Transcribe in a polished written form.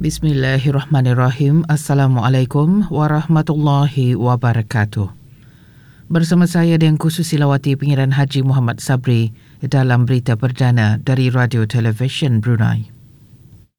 Bismillahirrahmanirrahim. Assalamualaikum warahmatullahi wabarakatuh. Bersama saya Dian Kususilawati, Pengiran Haji Muhammad Sabri dalam berita perdana dari Radio Television Brunei.